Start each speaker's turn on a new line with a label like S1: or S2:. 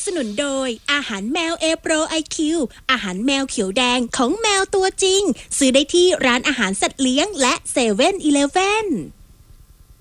S1: สนุนโดยอาหารแมวเอโปรไอคิวอาหารแมวเขียวแดงของแมวตัวจริงซื้อได้ที่ร้านอาหารสัตว์เลี้ยงและ7-Eleven